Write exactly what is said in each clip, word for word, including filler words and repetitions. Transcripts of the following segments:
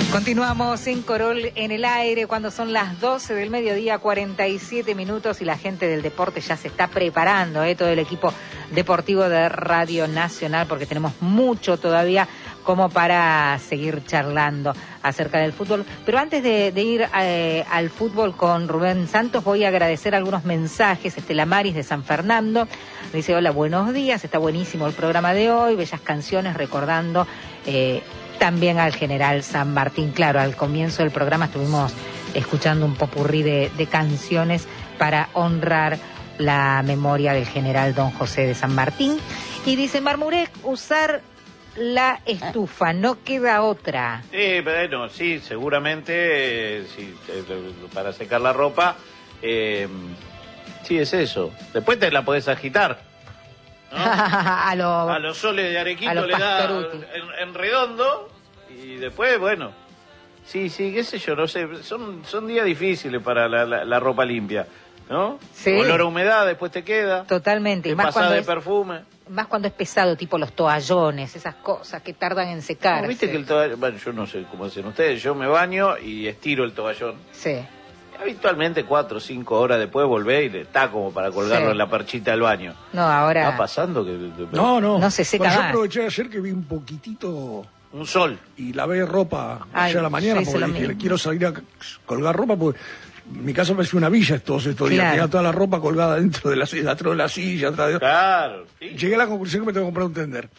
Continuamos en Corol en el aire cuando son las doce del mediodía, cuarenta y siete minutos, y la gente del deporte ya se está preparando, ¿eh? Todo el equipo deportivo de Radio Nacional, porque tenemos mucho todavía como para seguir charlando acerca del fútbol. Pero antes de, de ir eh, al fútbol con Rubén Santos, voy a agradecer algunos mensajes. Estela Maris de San Fernando dice: hola, buenos días, está buenísimo el programa de hoy, bellas canciones recordando eh, también al general San Martín. Claro, al comienzo del programa estuvimos escuchando un popurrí de, de canciones para honrar la memoria del general don José de San Martín. Y dice Marmurek, usar la estufa, no queda otra. Sí, bueno, sí, seguramente, eh, sí, eh, para secar la ropa, eh, sí, es eso. Después te la podés agitar, ¿no? a, lo, a los soles de Arequito le da en, en redondo, y después, bueno, sí, sí, qué sé yo, no sé, son, son días difíciles para la, la, la ropa limpia, ¿no? Sí. Olor a humedad, después te queda. Totalmente. Te más pasás cuando de es, perfume. Más cuando es pesado, tipo los toallones, esas cosas que tardan en secarse. No, viste que el toallón, bueno, yo no sé cómo hacen ustedes, yo me baño y estiro el toallón. Sí. Habitualmente cuatro o cinco horas después volvé y está como para colgarlo sí. en la perchita del baño. No, ahora... ¿Está pasando? que, que... No, no. No se seca bueno, más. Yo aproveché ayer que vi un poquitito... Un sol. Y lavé ropa Ay, ayer a la mañana porque dije, quiero salir a colgar ropa porque... Mi casa parece una villa todos estos días. Claro. Tenía toda la ropa colgada dentro de la silla, atrás de la silla, atrás de... Claro. Sí. Llegué a la conclusión que me tengo que comprar un tender.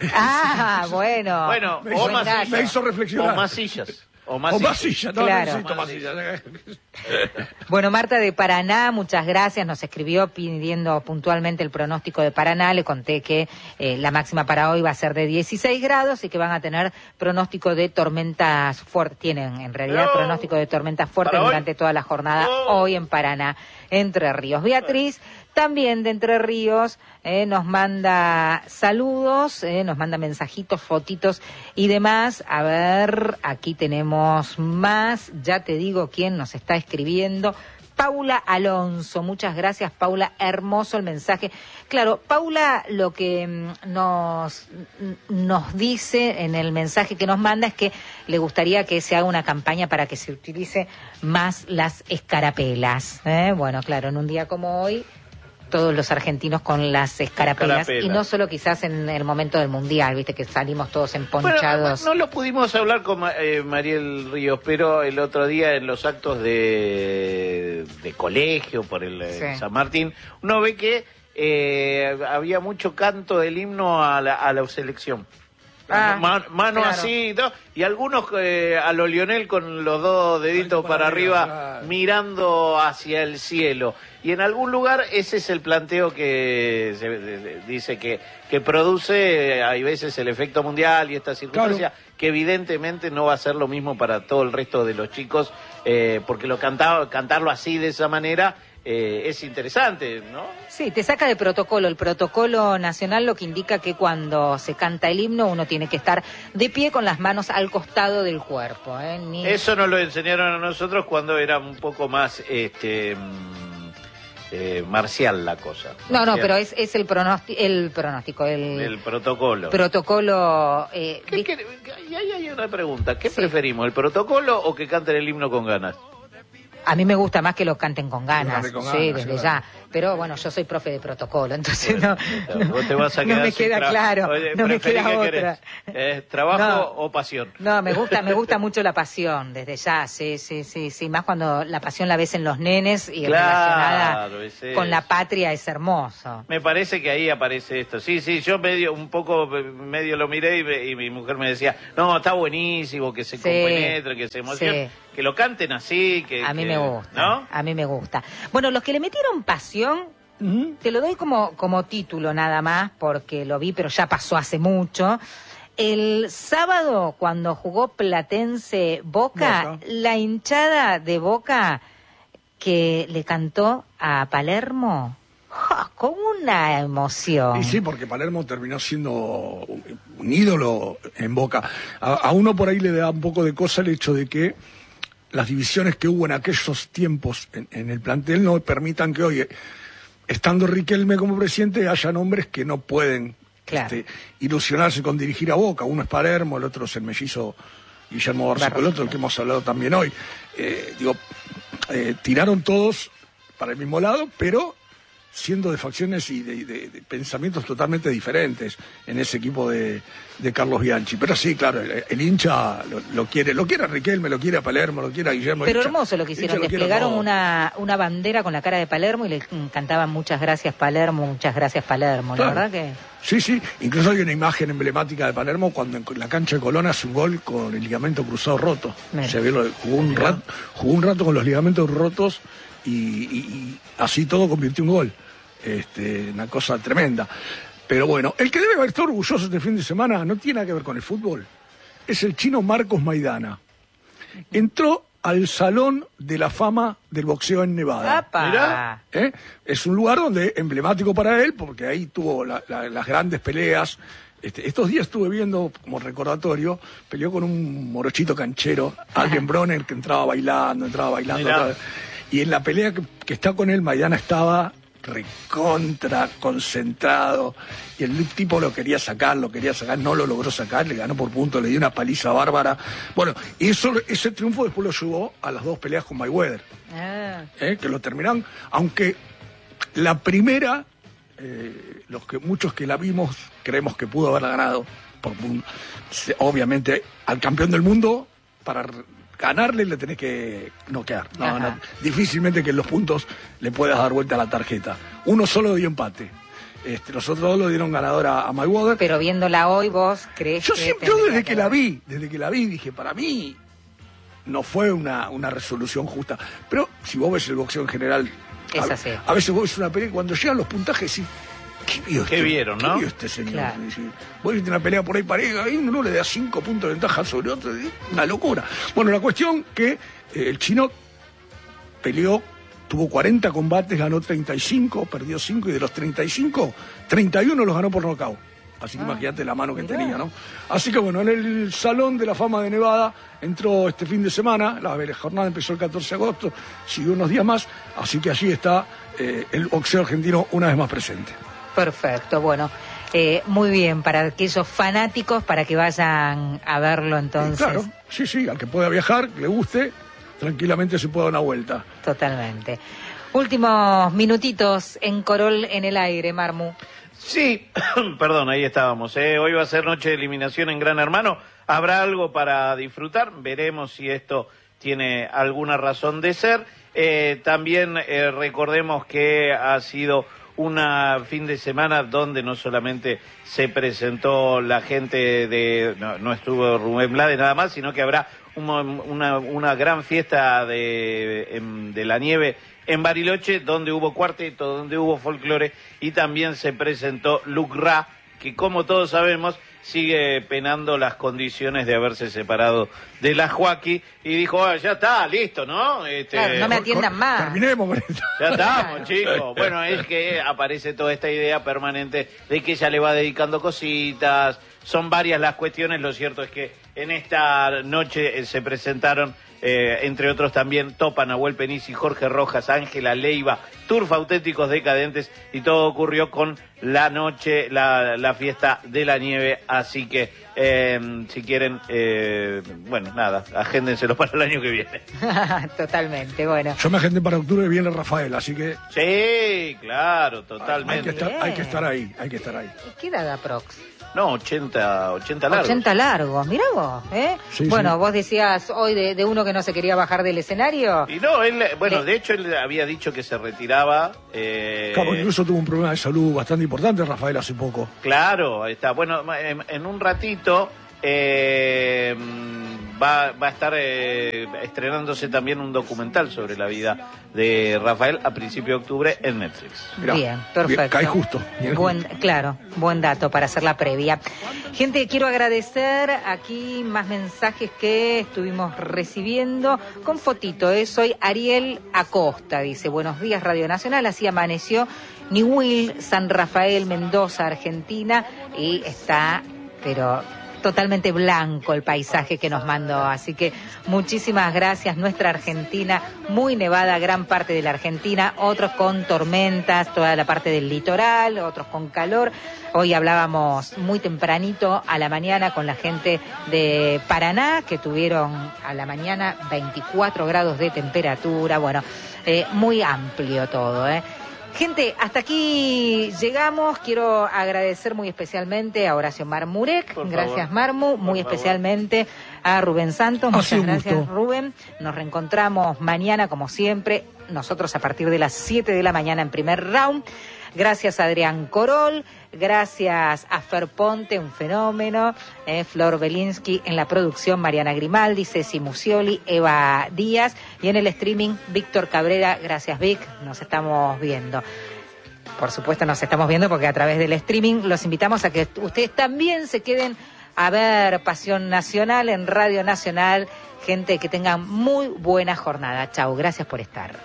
Ah, bueno. Bueno, me, o hizo, más me hizo reflexionar. O más sillas. O más o sillas. más sillas. No, claro. no necesito más sillas. Bueno, Marta de Paraná, muchas gracias. Nos escribió pidiendo puntualmente el pronóstico de Paraná. Le conté que eh, la máxima para hoy va a ser de dieciséis grados y que van a tener pronóstico de tormentas fuertes. Tienen, en realidad, no. pronóstico de tormentas fuertes durante toda la jornada no. hoy en Paraná, Entre Ríos. Beatriz, también de Entre Ríos, eh, nos manda saludos, eh, nos manda mensajitos, fotitos y demás. A ver, aquí tenemos más. Ya te digo quién nos está escribiendo. Paula Alonso, muchas gracias, Paula, hermoso el mensaje. Claro, Paula lo que nos, nos dice en el mensaje que nos manda es que le gustaría que se haga una campaña para que se utilice más las escarapelas. ¿eh? Bueno, claro, en un día como hoy, todos los argentinos con las escarapelas, Escarapela. Y no solo quizás en el momento del Mundial, viste que salimos todos emponchados. Bueno, no lo pudimos hablar con eh, Mariel Ríos, pero el otro día en los actos de, de colegio por el sí. San Martín, uno ve que eh, había mucho canto del himno a la, a la selección. Ah, Man, mano claro. así ¿no? Y algunos eh, a lo Lionel con los dos deditos para, para arriba, arriba claro. mirando hacia el cielo. Y en algún lugar ese es el planteo que se, de, de, dice que, que produce, hay veces el efecto mundial y esta circunstancia, claro. que evidentemente no va a ser lo mismo para todo el resto de los chicos, eh, porque lo cantaba, cantarlo así de esa manera eh, es interesante, ¿no? Sí, te saca de protocolo. El protocolo nacional lo que indica que cuando se canta el himno uno tiene que estar de pie con las manos al costado del cuerpo. ¿eh? Ni... Eso nos lo enseñaron a nosotros cuando era un poco más... este Eh, marcial la cosa. No, marcial. no, pero es, es el, pronóstico, el pronóstico, el, el protocolo. Protocolo. Eh, ¿Qué, qué, y ahí hay una pregunta. ¿Qué sí. preferimos, el protocolo o que canten el himno con ganas? A mí me gusta más que lo canten con ganas, con sí, ganas, desde ya. Pero bueno, yo soy profe de protocolo, entonces bueno, no, no, vos te vas a quedar no me queda tra- claro, Oye, no me queda otra. Querés, eh, ¿Trabajo no, o pasión? No, me gusta, me gusta mucho la pasión, desde ya, sí, sí, sí, sí. Más cuando la pasión la ves en los nenes y claro, relacionada con la patria es hermoso. Me parece que ahí aparece esto. Sí, sí, yo medio, un poco, medio lo miré y, me, y mi mujer me decía, no, está buenísimo, que se sí, compenetre, que se emocione. Sí. Que lo canten así, que... A mí que, me gusta, ¿no? A mí me gusta. Bueno, los que le metieron pasión, uh-huh. te lo doy como, como título nada más, porque lo vi, pero ya pasó hace mucho. El sábado, cuando jugó Platense Boca, Boca, la hinchada de Boca que le cantó a Palermo... ¡Oh, con una emoción! Y sí, porque Palermo terminó siendo un ídolo en Boca. A, a uno por ahí le da un poco de cosa el hecho de que las divisiones que hubo en aquellos tiempos en, en el plantel no permitan que hoy, estando Riquelme como presidente, haya hombres que no pueden claro. este, ilusionarse con dirigir a Boca. Uno es Palermo, el otro es el mellizo Guillermo Barcelotto, del que hemos hablado también hoy. Eh, digo, eh, tiraron todos para el mismo lado, pero siendo de facciones y de, de, de pensamientos totalmente diferentes en ese equipo de, de Carlos Bianchi. Pero sí, claro, el, el hincha lo, lo quiere, lo quiere a Riquelme, lo quiere a Palermo, lo quiere a Guillermo. Pero hincha, hermoso lo que hicieron, lo desplegaron una, una bandera con la cara de Palermo y le cantaban muchas gracias Palermo, muchas gracias Palermo, claro. La verdad que... Sí, sí, incluso hay una imagen emblemática de Palermo cuando en la cancha de Colón hace un gol con el ligamento cruzado roto. O sea, jugó un, rato, jugó un rato con los ligamentos rotos y, y, y así todo convirtió un gol. Este, una cosa tremenda. Pero bueno, el que debe estar orgulloso este fin de semana no tiene nada que ver con el fútbol. Es el chino Marcos Maidana. Entró al Salón de la Fama del Boxeo en Nevada. Mirá. ¿Eh? Es un lugar donde emblemático para él, porque ahí tuvo la, la, las grandes peleas. Este, estos días estuve viendo, como recordatorio, peleó con un morochito canchero, Adrien Broner, que entraba bailando, entraba bailando. Entraba, y en la pelea que, que está con él, Maidana estaba recontra concentrado y el tipo lo quería sacar, lo quería sacar, no lo logró sacar, le ganó por punto, le dio una paliza bárbara. Bueno, eso, ese triunfo después lo llevó a las dos peleas con Mayweather, ah. ¿eh? Que lo terminaron, aunque la primera, eh, los que muchos que la vimos creemos que pudo haberla ganado, por, obviamente al campeón del mundo, para ganarle le tenés que noquear. No, no, difícilmente que en los puntos le puedas dar vuelta a la tarjeta. Uno solo dio empate. Este, los otros dos lo dieron ganador a, a Mayweather. Pero viéndola hoy, ¿vos crees yo que...? Siempre, yo desde que la vi, desde que la vi, dije, para mí no fue una, una resolución justa. Pero si vos ves el boxeo en general, es a, así. a veces vos ves una pelea y cuando llegan los puntajes, sí. ¿Qué vio este, ¿Qué vieron, ¿qué no? vio este señor? Claro. Vos viste una pelea por ahí pareja, y uno le da cinco puntos de ventaja sobre otro, una locura. Bueno, la cuestión que eh, el chino peleó, tuvo cuarenta combates, ganó treinta y cinco, perdió cinco, y de los treinta y cinco, treinta y uno los ganó por nocaut. Así que ah, imagínate la mano que mirá. tenía, ¿no? Así que bueno, en el Salón de la Fama de Nevada entró este fin de semana, la jornada empezó el catorce de agosto, siguió unos días más, así que allí está eh, el boxeo argentino una vez más presente. Perfecto, bueno, eh, muy bien, para aquellos fanáticos, para que vayan a verlo entonces. Sí, claro, sí, sí, al que pueda viajar, le guste, tranquilamente se puede dar una vuelta. Totalmente. Últimos minutitos en Corol en el aire, Marmu. Sí, perdón, ahí estábamos. ¿eh? Hoy va a ser noche de eliminación en Gran Hermano. ¿Habrá algo para disfrutar? Veremos si esto tiene alguna razón de ser. Eh, también eh, recordemos que ha sido un fin de semana donde no solamente se presentó la gente de... No, no estuvo Rubén Blades nada más, sino que habrá una, una, una gran fiesta de, de la nieve en Bariloche, donde hubo cuarteto, donde hubo folclore, y también se presentó Luc Ra, que como todos sabemos sigue penando las condiciones de haberse separado de la Joaquí, y dijo, oh, ya está, listo, ¿no? Este, claro, no me atiendan con, más. Terminemos con esto. Ya estamos, chicos. Bueno, es que aparece toda esta idea permanente de que ella le va dedicando cositas, son varias las cuestiones, lo cierto es que en esta noche se presentaron, eh, entre otros también, Topa, Nahuel Penisi, Jorge Rojas, Ángela Leiva, Turf Auténticos Decadentes, y todo ocurrió con la noche, la, la fiesta de la nieve, así que eh, si quieren, eh, bueno, nada, agéndenselo para el año que viene. Totalmente, bueno. Yo me agendé para octubre y viene Rafael, así que... Sí, claro, totalmente. Hay que estar, hay que estar ahí, hay que estar ahí. ¿Qué edad aprox? No, ochenta, ochenta largos. ochenta largos, mirá vos, ¿eh? Sí, bueno, sí. Vos decías hoy de, de uno que no se quería bajar del escenario. Y no, él, bueno, de, de hecho él había dicho que se retiraba. Eh... Claro, incluso tuvo un problema de salud bastante importante, Rafael, hace poco. Claro, ahí está. Bueno, en, en un ratito eh, va, va a estar eh, estrenándose también un documental sobre la vida de Rafael a principios de octubre en Netflix. Mirá, bien, perfecto. Bien, cae justo. Buen, justo. Claro, buen dato para hacer la previa. Gente, quiero agradecer aquí más mensajes que estuvimos recibiendo con fotito. ¿eh? Soy Ariel Acosta, dice, buenos días Radio Nacional, así amaneció Niwil, San Rafael, Mendoza, Argentina, y está, pero totalmente blanco el paisaje que nos mandó. Así que muchísimas gracias. Nuestra Argentina, muy nevada, gran parte de la Argentina, otros con tormentas, toda la parte del litoral, otros con calor. Hoy hablábamos muy tempranito a la mañana con la gente de Paraná, que tuvieron a la mañana veinticuatro grados de temperatura. Bueno, eh, muy amplio todo, ¿eh? Gente, hasta aquí llegamos. Quiero agradecer muy especialmente a Horacio Marmurek. Por gracias, favor. Marmu. Muy Por especialmente favor. A Rubén Santos. Ha Muchas gracias, gusto. Rubén. Nos reencontramos mañana, como siempre. Nosotros a partir de las siete de la mañana en primer round. Gracias a Adrián Corol, gracias a Fer Ponte, un fenómeno, eh, Flor Belinsky en la producción, Mariana Grimaldi, Ceci Musioli, Eva Díaz y en el streaming Víctor Cabrera. Gracias, Vic, nos estamos viendo. Por supuesto nos estamos viendo porque a través del streaming los invitamos a que ustedes también se queden a ver Pasión Nacional en Radio Nacional. Gente, que tengan muy buena jornada. Chau, gracias por estar.